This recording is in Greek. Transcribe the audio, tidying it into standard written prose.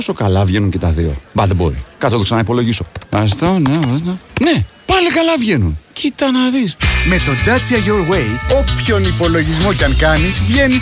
πόσο καλά βγαίνουν και τα δύο. Μπα, δεν μπορεί. Κάτσε να το ξαναυπολογίσω. Αυτό, ναι. Ναι, πάλι καλά βγαίνουν. Κοίτα να δεις. Με το Dacia Your Way, όποιον υπολογισμό κι αν κάνεις, βγαίνεις